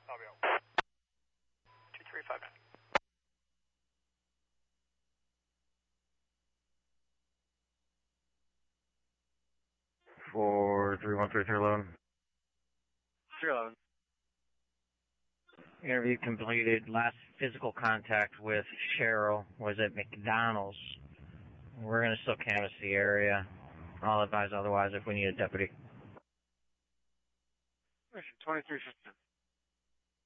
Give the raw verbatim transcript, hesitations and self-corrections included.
I'll be out. two three five nine. four three one three three eleven. three eleven. Interview completed. Last physical contact with Cheryl was at McDonald's. We're going to still canvass the area. I'll advise otherwise if we need a deputy. twenty-three fifteen.